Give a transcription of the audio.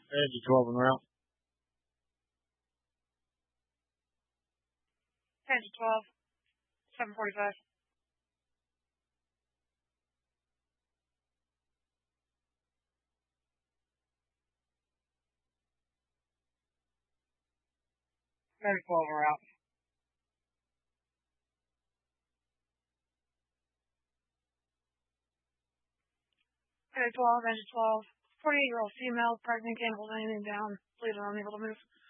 Edge 12 en route. Edge 12, 745. Edge 12 en route. Edge 12, 48-year-old female, pregnant, can't hold anything down, bleeding, unable to move.